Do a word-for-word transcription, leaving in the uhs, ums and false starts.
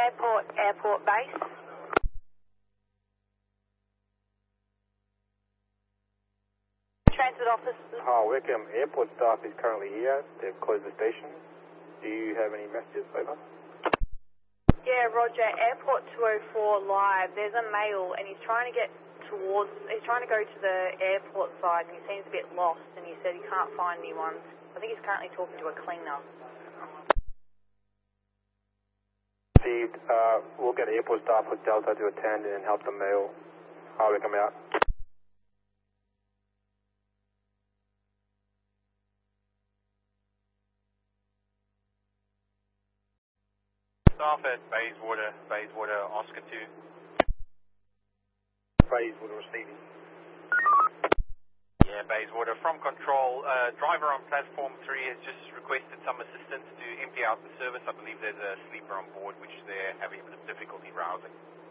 Airport, airport base. Transit officers. Hi, Wickham. Airport staff is currently here. They've closed the station. Do you have any messages, over? Yeah, Roger. Airport two oh four live. There's a male and he's trying to get towards, he's trying to go to the airport side and he seems a bit lost and he said he can't find anyone. I think he's currently talking to a cleaner. Received. Uh, we'll get airport staff with Delta to attend and help the male. Hi, Wickham out. Staff at Bayswater, Bayswater, Oscar two. Bayswater receiving. Yeah, Bayswater. From control, uh, driver on platform three has just requested some assistance to empty out the service. I believe there's a sleeper on board which they're having a bit of difficulty rousing.